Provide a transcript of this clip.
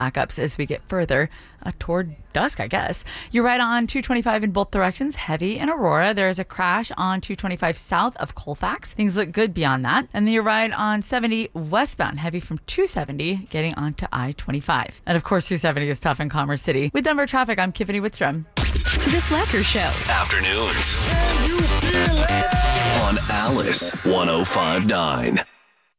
backups as we get further toward dusk, I guess. You're right on 225 in both directions, heavy in Aurora. There's a crash on 225 south of Colfax. Things look good beyond that. And then you're right on 70 westbound, heavy from 270 getting onto I-25. And of course, 270 is tough in Commerce City. With Denver traffic, I'm Tiffany Whitstrom. The Slacker Show. Afternoons. On Alice 105.9.